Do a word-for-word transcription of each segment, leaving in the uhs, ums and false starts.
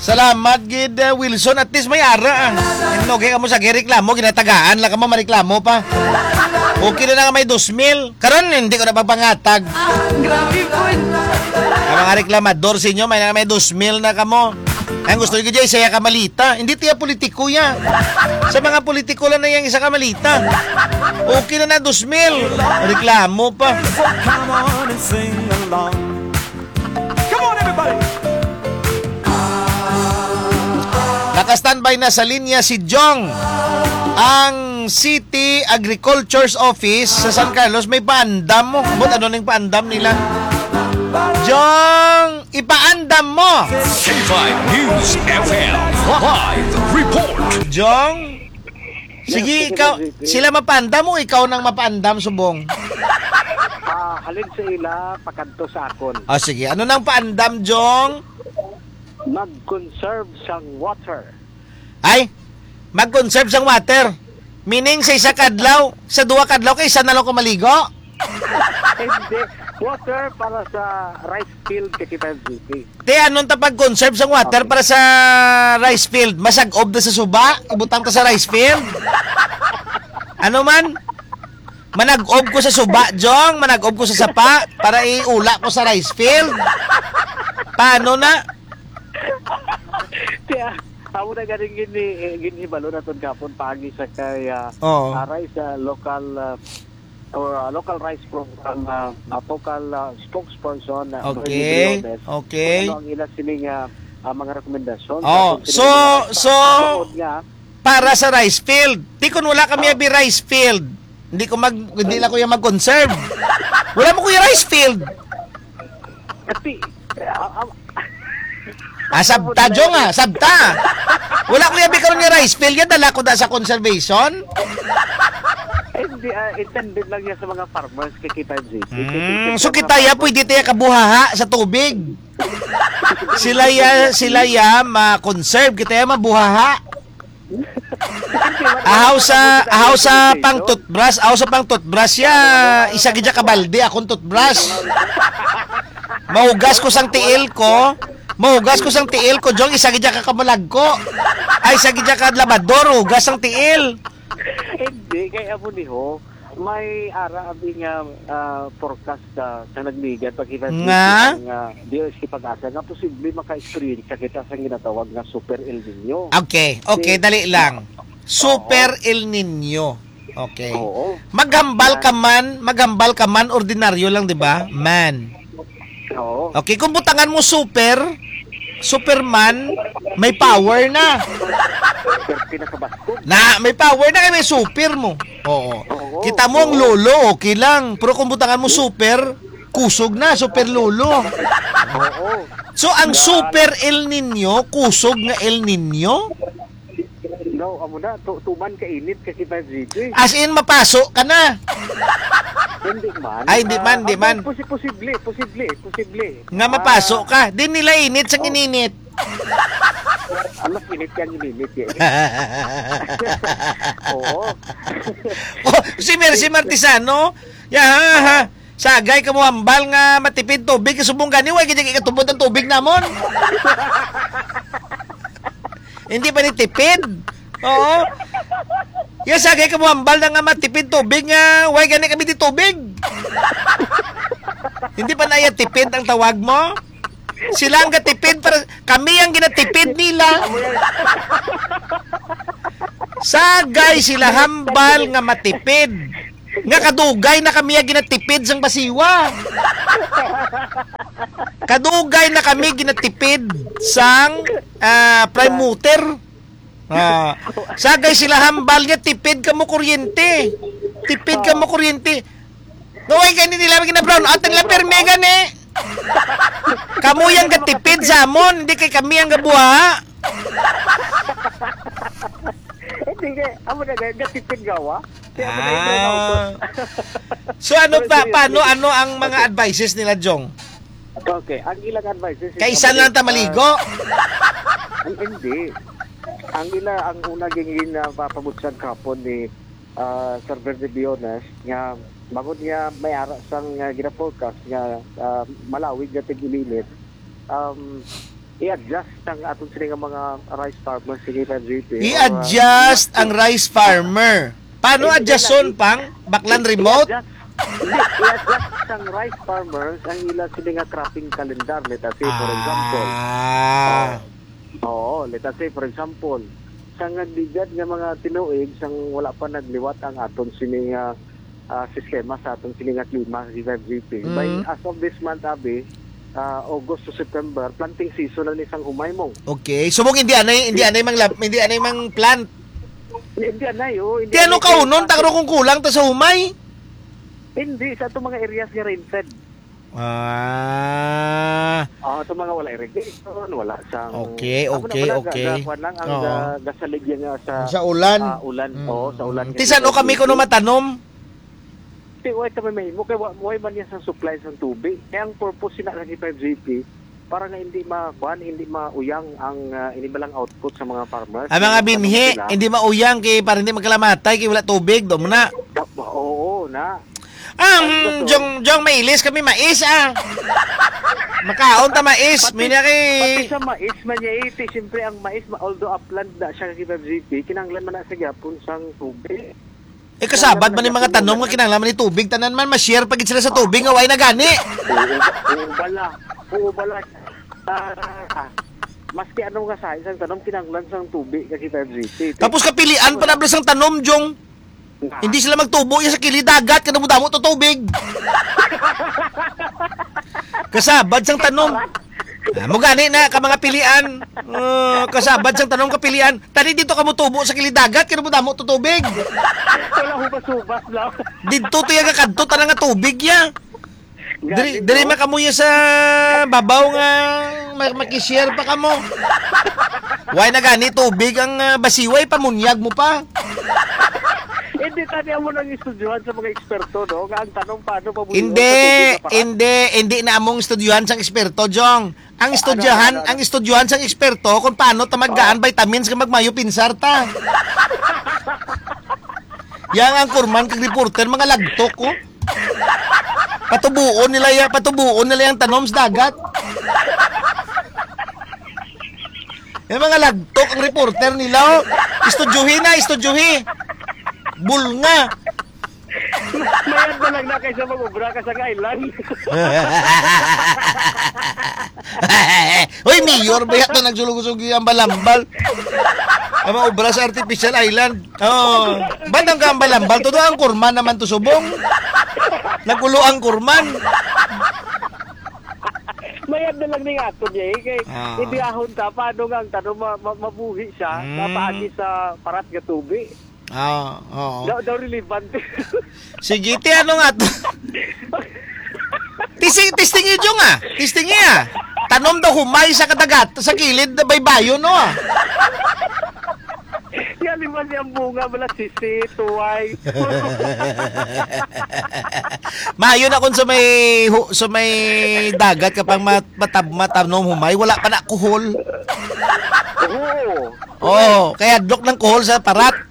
Salamat gid uh, Wilson, at least may ara ah. Inoge ka mo sa gireklamo, ginatagaan la ka mo mareklamo pa. Okay na nga may two mil. Karon hindi ko na papangatag. Ah, grabe po. Ang mga reklamador sa inyo, may na may two mil na kamo. Ang gusto ko dyan, isaya kamalita. Hindi tiya politiko ya. Sa mga politiko lang na yung isa kamalita. Okay na na two mil. Reklamo pa. So come on and sing along. Come on everybody. Naka-standby na sa linya si Jong. Ang City Agriculture's Office sa San Carlos may paandam mo. But ano nang paandam nila? Jong, ipaandam mo. K five News F M Live Report. Jong, sige ikaw, sila mapaandam mo, ikaw nang mapaandam, subong. Ah, halin sa ila pakanto sa akon. O sige, ano nang paandam, Jong? Mag-conserve sang water. Ay, mag-conserve sang water. Meaning sa isa kadlaw, sa duwa kadlaw kay isa na lang ko maligo. Hindi, water para sa rice field kay Kitan City. Te, anong tapag conserve sang water para sa rice field? Masag-ob na sa suba? Ibutang ka sa rice field? Ano man? Manag-ob ko sa suba, Jong. Manag-ob ko sa sapa para iula ko sa rice field. Paano na? Kaya, amo na galing gini, eh, ginhibalo na ito kapon pagi sa kay uh, Oo. uh, rice uh, local uh, or uh, local rice program uh, uh, local uh, spokesperson uh, Okay, Briones. okay. Kung ano ang ilang sining uh, uh, mga rekomendasyon. Oh, Tapos so, sila- so, Tungkol nga, para sa rice field. Di kun wala kami abi rice field. Hindi ko mag, hindi na ko yung mag-conserve. Wala mo ko yung rice field. kasi uh, uh, Ah, sabta, Jong ah, sabta. Wala ko yung karon nga rice field, yan dala ko da sa conservation. hindi uh, intended lang yan sa mga farmers kay Kitan City. Mm, so kita ya pwede tayo kabuhaha sa tubig. Sila ya, sila ya ma-conserve, kita ya mabuhaha. Ahaw sa, ahaw sa pang toothbrush, ahaw sa pang toothbrush ya, isa gidya ka balde, akong toothbrush. Mahugas ko sang tiil ko, mahugas ko sang tiil ko, Jong, isa gidya ka kamalag ko. Ay, isa gidya ka labador, hugas ang tiil. Hindi, kaya mo ni ho, may ara abi nga uh, forecast uh, sa nagmigat pag Kitan City Nga? ng uh, D O S T pag-asa nga posible maka-experience sa kita sa ginatawag nga Super El Nino. Okay, okay, dali lang. Super El Nino. Okay. Oo. Maghambal ka man, maghambal ka man, ordinaryo lang, di ba? Man. Oo. Okay, kung butangan mo super, Superman, may power na. Super pinakabaskog. Na, may power na kaya may super mo. Oo. Oo, Kita mo ang oo. lolo, okay lang. Pero kung butangan mo super, kusog na, super lolo. Oo. So, ang super El Nino, kusog nga El Nino? No, amo na, tu- tuman ka init kasi Kitan City. As in, mapasok ka na. Hindi man. Ay, hindi man, Ah, hindi ah, man. posi- Posible, posible, posible. Nga mapasok ka. Di nila init sa ininit. Ah, alas init yan yung init eh. Oo. Oh, si Mercy Martisano, ya ha, ha. Sagay ka mo hambal nga matipid tubig, subong gani, way kaya ikatubod ang tubig namon. Hindi pa ni tipid. Oo. Ya sagay ka mo hambal na nga matipid tubig nga, way gani kami di tubig. Hindi pa na yan tipid ang tawag mo? Sila ang gatipid para kami ang ginatipid nila. Sagay sila hambal nga matipid. Nga kadugay na kami ang ginatipid sang basiwa. Kadugay na kami ginatipid sang uh, prime mover. Ah, sagay sila hambal nga tipid ka mo kuryente. Tipid ka mo kuryente. Noy kani nila magina brown out nila perme gani. Kamu yang gatipid sa amon, hindi kay kami ang gabuha. Hindi ka, amo na gaya, gatipid gawa. Kaya amo na ito Ah. So ano pa, paano, ano ang mga advices nila, Jong? Okay, ang ilang advice is... Kaysa lang ta maligo? Ang hindi. Ang ila, ang una gingin na papabutsan kapon ni uh, Server de Biones, nga bagod nga may ara sang uh, gina-forecast nga uh, malawig nga tig-ilimit. Um, i-adjust ang atong sila nga mga rice farmers sige five G P. I-adjust ang rice farmer. Paano adjuston pang? Baklan remote? I-adjust, hindi, i-adjust ang rice farmers ang ila sila nga cropping calendar. Let us say, for example. Ah. Oo, let us say, for example, sa nga digad nga mga tinuig, sang wala pa nagliwat ang aton sini nga ah, sistema sa aton sini nga klima, si five G P. Mm. By as of this month, abi, ah, August to September, planting season na isang humay mo. Okay. Subong hindi anay, hindi anay mang lab, hindi anay mang plant. Hindi anay, oh. Di ano ka unon, tagro kung kulang ta sa humay. Hindi, sa itong mga areas nga rain-fed. Ah. Ah, itong mga wala irrigation, wala sang... Okay, Amo na okay, wala, okay. Ga, ga, lang ang Oo. ga, gasaligyan nga sa... Sa ulan. ah, ulan. Mm. Oo, sa ulan. Tisan o kami kuno matanom. Kasi wait kami mahimo kay wa wa man yan sa supply sa tubig. Kaya ang purpose sina ng five G P para nga hindi makuan, hindi mauyang ang uh, hindi malang output sa mga farmers. Ang mga binhi, Sila. hindi mauyang kay para hindi magkalamatay kay wala tubig do mo na. Oo, na. Ah, mm, jong jong mailis kami mais ah. Makaon ta mais, mina Pati kay sa mais man niya iti, siyempre ang mais, ma- although upland na siya kay five G P, kinanglan man na sa gyapon sang tubig. eh kasabad man ni mga tanom nga kinahanglan ni tubig tanan man ma-share pagit sila sa tubig nga way na gani. Oo, oo bala. Oo bala. Ah, maski anong nga sa isang tanom kinanglan sang tubig kay five G P. Tapos kapilian pa na sang tanom jong. Hindi sila magtubo yan sa kilid dagat kada mo damo to tubig. Kasabad sang tanom. Ah, mo gani na ka mga pilian. Uh, kasabad sang tanom kapilian. Tani dito ka mo tubo sa kilid dagat kada mo damo to tubig. Wala hubas-hubas lang. Dito to yung kadto tanang nga tubig ya. Diri diri makamuya sa babaw nga ma- makishare pa kamo. Why na gani tubig ang uh, basiway pamunyag mo pa. Hindi tani mo nang estudyuhan sa mga eksperto, no? Nga ang tanong paano pabuhay Hindi, hindi, hindi na among estudyuhan sang eksperto, Jong. Ang estudyahan, ano, ano, ano? ang estudyahan sang eksperto kung paano tamagaan vitamins ka magmayo pinsar ta. Yang ang kurman kag reporter mga lagtok ko. Patubuon nila ya, patubuon nila yung tanom sa dagat. Yung mga lagtok ang reporter nila, oh. Estudyuhin na, estudyuhi. Bulnga. Mayad na lang na kaysa mag-ubra ka sa island. Hoy, mayor, bayak na nagsulog-sugi ang balambal. Ang mga obra sa artificial island. Oh, bandang ka ang balambal? Todo ang kurman naman to subong. Nagulo ang kurman. Mayad na lang ni ato niya eh. Kay Ah. hindi ahon ta, paano nga ang tanong ma- ma- mabuhi siya, Mm. napaagi sa parat nga tubig. Ah, oo. Daw, daw relevant. Sige, ti ano nga to? Tising, tisting yun yung ah. Tisting ah. Tanom daw humay sa kadagat, sa kilid na baybayo no ah. Yan naman yung bunga, wala sisi, tuway. Mayo na kung sa may hu- sa may dagat kapag mat, matab matanom humay, wala pa na kuhol. Oo. Oh, kaya dok ng kuhol sa parat.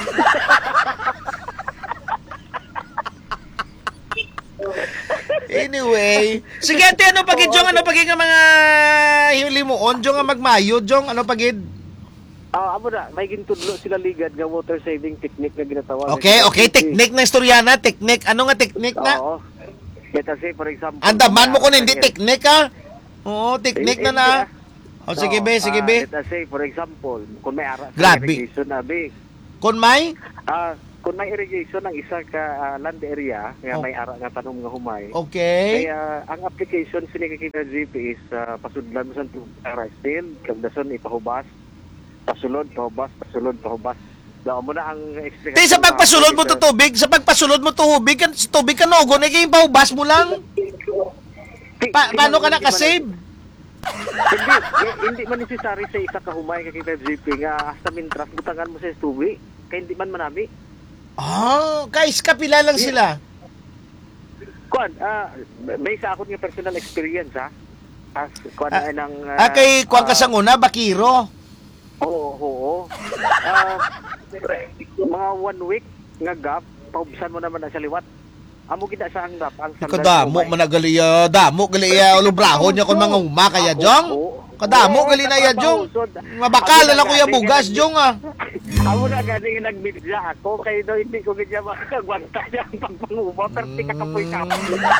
Anyway, sige ate, ano pagid jong ano pagid nga mga himuon jong nga magmayo jong ano pagid? Ah, amo na, may gintudlo sila ligad nga water saving technique nga ginatawag. Okay, okay, teknik na istoryana, teknik. Ano nga teknik na? Oo. Let us say, for example... Andaman mo kung hindi ah, teknik ha? Oo, teknik na na. O sige be, sige ah, be. let us say, for example, kung may ara sa Grabe. irrigation na, be, Kung may? ah, kung may irrigation ng isa ka ah, land area, nga Oh. may ara nga tanom nga humay, Okay. kaya ang application sinikikita G P is uh, pasudlan mo sa rice field, kagdason ipahubas, pasulod, pahubas, pasulod, pahubas. Daw mo na ang explanation. Te, sa pagpasulod mo to tubig, sa pagpasulod mo to tubig, kan tubig ka nogo, na kayong paubas mo lang. Pa paano ka nakasave? Hindi, hi- hindi man necessary sa isa ka humay kay five G P nga hasta mintras butangan mo sa tubig kay hindi man manami. Oh, guys, kapila lang sila. Kuan, ah may sa akon nga personal experience ha. As kuan Ah, na ng Ah, kay kuwang kasanguna, Bakiro. Oo, oo. Ah, mga one week nga gap, paubsan mo naman na sa liwat. amo gid sa hangrap ang Kadamo man na gali ah, damo gali ah, lubrahon niya kon mga uma kaya jong. Kadamo gali na ya jong. Mabakala lang ko ya bugas jong ah. Amo na gani nagmidya ako kay do hindi ko gid makagwanta niya ang pagpanguma pero di ka kapoy kapos.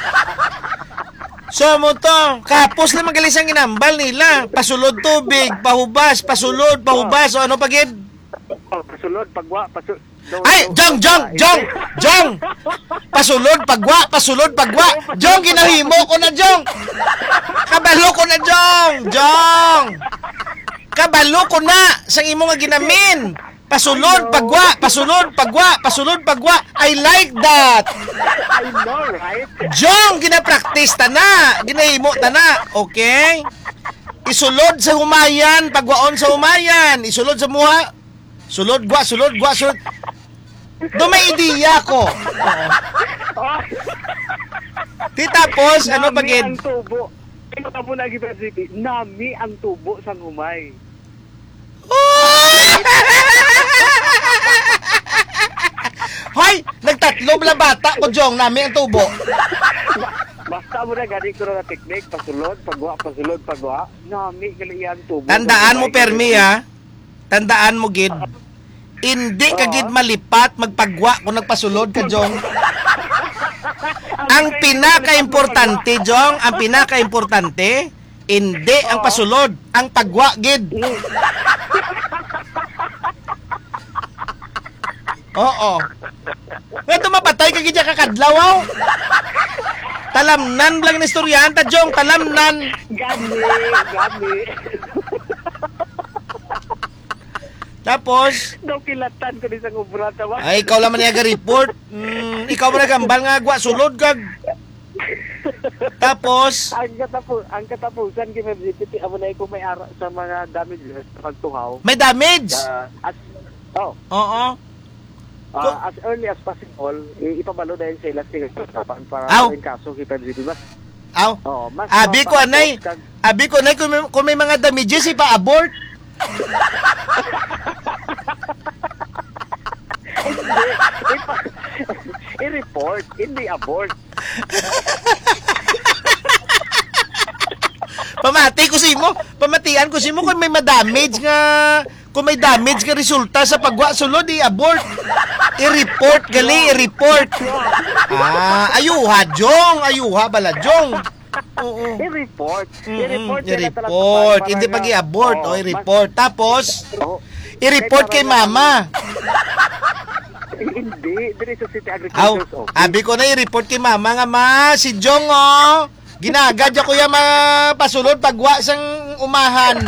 So mo to, kapos na magalis ang ginambal nila. Pasulod tubig, pahubas, pasulod, pahubas, o ano pa gid? Oh, pasulod pagwa, pasul Ay, Jong, Jong, Jong, Jong! Pasulod, pagwa, pasulod, pagwa. Jong, ginahimo ko na, Jong! Kabalo ko na, Jong! Jong! Kabalo ko na sa imo nga ginamin. Pasulod, pagwa, pasulod, pagwa, pasulod, pagwa. I like that. I know, right? Jong, gina-practice ta na. Ginahimo ta na. Okay? Isulod sa humayan, pagwaon sa humayan. Isulod sa muha. Sulod, gwa, sulod, gwa, sulod. Do may ideya ko. Di tapos, ano Nami bagid? ang tubo. Ino ka po lagi pa, Zipi. Nami ang tubo sa humay. Hoy, nagtatlo bala bata ko, Jong, nami ang tubo. Basta mo na gani ko na teknik, pasulod, pagwa, pasulod, pagwa. Nami, galiyan tubo. Tandaan mo, Permi, ha? Tandaan mo, Gid. Hindi ka, Gid, malipat, magpagwa kung nagpasulod ka, Jong. Ang pinaka-importante, Jong, ang pinaka-importante, hindi ang pasulod, ang pagwa, Gid. Oo. Nga tumapatay ka, Gid, kakadlaw, wow. Talamnan lang na istoryahan ta, Jong, talamnan. Gani, gani. Tapos, Daw kilatan ko ni sa ubra tawa. ay, ikaw lang man niya report. Mm, ikaw man nagambal nga, gwa, sulod kag. Tapos, Ang katapos, ang katapusan kay Ma'am Zipi, amo na ko may ara sa mga damages sa pagtuhaw. may damage. Uh, as oh, Oo. uh, as early as possible, i- ipabalo dahil sa ilang tingin para Aw. in kaso kay Ma'am Zipi. Mas, Aw. oh, mas Abi ko, mapaabot anay. kag- Abi ko, anay, kung may, kung may mga damages, ipa-abort. Hindi. Ipa- I-report, hindi abort. Pamati ko si mo. Pamatian ko si mo kung may ma-damage nga, kung may damage nga resulta sa pagwa sulod, i-abort. I-report, gali, i-report. Ah, ayuha, Jong. Ayuha, bala, Jong. Oo. I-report. Mm-mm, I-report. sila i-report. talaga Hindi para pag nga- i-abort. Oo, O, i-report. Tapos, mas- oo. i-report kay mama. Hindi. Dili sa City Aw, Agriculture's Office. abi ko na i-report kay mama nga, ma, si Jong, oh. Ginagadya ko yung mapasulod pagwa sang umahan.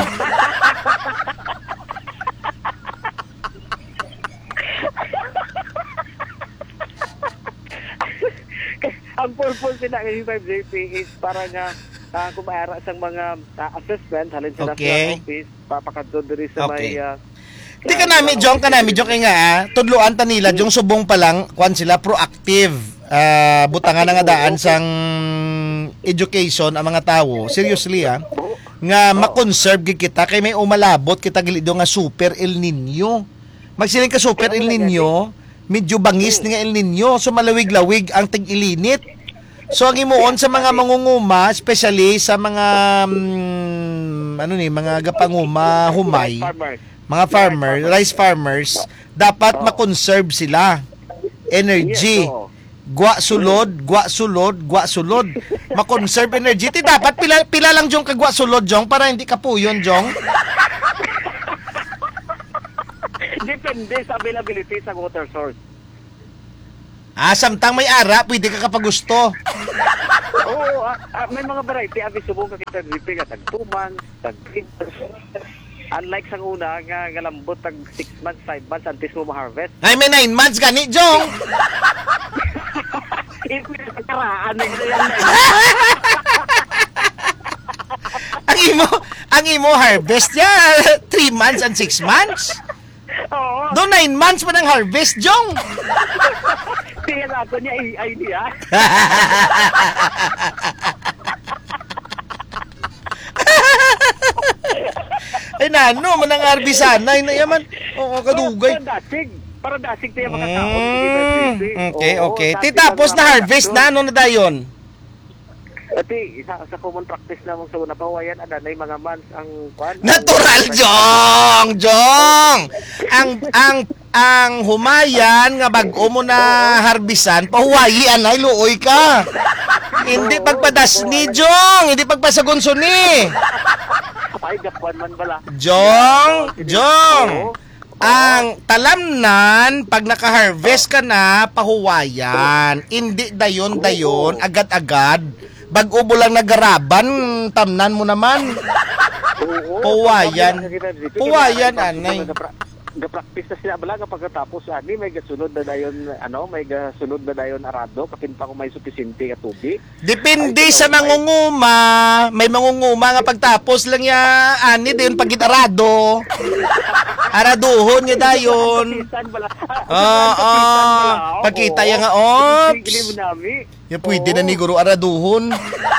Ang purpose nila ng five J P is para nga uh, kumaara sa mga uh, assessment halin sa Okay. national office papakadto diri sa Okay. may uh, Di ka namin, Jong, ka namin, Jong, kaya nga, ah, tudluan ta nila, Jong, subong pa lang, kwan sila, proactive, ah, butangan na nga daan sang education ang mga tao, seriously, ah, nga makonserve gid kita, kay may umalabot, kita gilido nga super El Nino. Magsiling ka super El Nino, medyo bangis ni nga El Nino, so malawig-lawig ang tig-ilinit. So, ang imuon sa mga mangunguma, especially sa mga, mm, ano ni, mga gapanguma, humay, farmers. mga farmer, rice farmers, dapat makonserve sila. Energy. Yes, oo. Gwa sulod, gwa sulod, gwa sulod. Makonserve energy. Ti dapat pila pila lang jong kagwa sulod jong para hindi ka puyon jong. Depende sa availability sa water source. Ah, samtang may ara, pwede ka kapag gusto. Oo, ah, ah, may mga variety abi subong ka kita diri nga tag two months, tag three months. Unlike sa una nga galambot tag six months, five months until mo ma-harvest. Ay, may nine months gani jong. Ipin sa karaan na yan. Ang imo, ang imo harvest ya three months and six months. Oo. Do nine months pa ng harvest jong. Tingnan ako niya A I niya. Ay nano, manang arbi sana, na yaman. Oo, kadugay. Dating. para dasig tayo makakaon. Mm, okay, Oo, okay. dati Ti tapos lang na mga harvest production. na ano na dayon? Ati, isa sa common practice namang sa una pawayan, ada na yung mga months ang kwan. Natural, ang- Jong! Jong! Ang, ang, ang humayan nga bag-o mo na harbisan, pahuwayi anay, luoy ka. Hindi pagpadasni, Jong! Hindi pagpasagunsuni. Ay, gakwan man bala. Jong! Jong! Oo. Ang talamnan, pag naka-harvest ka na, pahuwayan. Hindi dayon-dayon, agad-agad. Bag-o mo lang nagaraban, tamnan mo naman. Oo. Pawayan. Dito, Pawayan, kaya- anay. Gapra- Gapractice na sila bala nga pagkatapos ani may gasunod na dayon ano may gasunod na dayon arado kapin pa kung may supisente nga tubig. Depende sa mangunguma. May mangunguma nga pagtapos lang ya ani dayon pagitarado. Araduhon niya dayon. Pisan bala. Ah, ah. Pagkita ya nga, ops. Tiglim nami. Ya pwede na ni guro araduhon.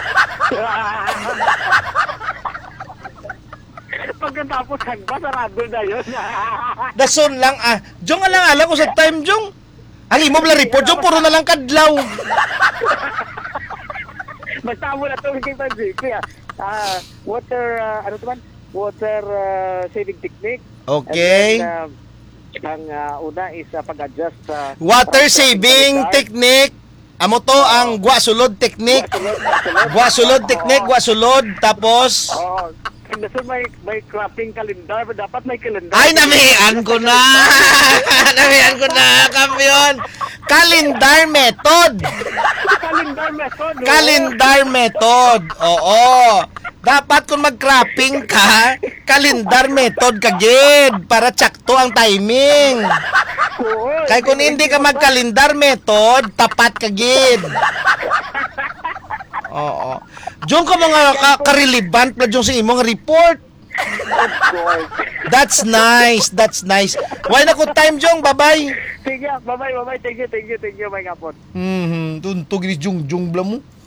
Pagkatapos hagbas arado dayon. Dason lang ah. Jong alang alang ko sa time Jong. Ang imo bla report Jong puro na lang kadlaw. Basta mo na to kay Panzik. Ah, water ah, ano to man? Water ah, saving technique. Okay. And then, ah, ang ah, una is ah, pag-adjust sa Water saving technique. Amo to ang gwa sulod technique. Gwa sulod technique, gwa sulod tapos Oh, kasi may may cropping calendar, dapat may calendar. ay namihan ko na. Namihan ko na, kampiyon. Calendar method. calendar method. oh. Calendar method. Oo. Dapat kung mag-cropping ka, calendar method ka gid para tsakto ang timing. Oo. Kaya kung hindi ka mag-calendar method, tapat ka gid. Oo. Diyon ka mga ka- ka-relevant na diyon sa imong report. Of course. That's nice. That's nice. Why na ko time, Jong? Bye-bye. Sige, bye-bye, bye-bye. Thank you, thank you, thank you, my kapot. Mhm. Tuntog ni Jong Jong bla mo.